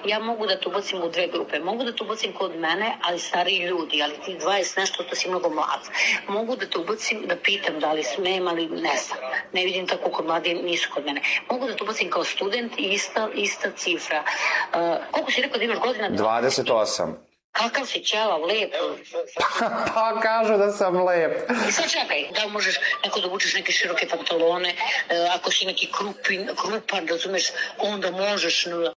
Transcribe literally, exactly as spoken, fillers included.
ja mogu da te ubacim u dve grupe. Mogu da te ubacim kod mene, ali stariji ljudi, ali ti dvadeset nešto, to si mnogo mlad. Mogu da te ubacim, da pitam da li smem, ali ne znam. Ne vidim tako kod mladi, nisu kod mene. Mogu da te ubacim kao student i ista, ista cifra. Uh, koliko si rekao da imaš godina? dvadeset osam. Kakav si ćelav, lep. Pa kažu da sam lep. I sad čekaj, da možeš neko da obučeš neke široke pantalone, ako si neki krupin, krupan, razumeš, onda možeš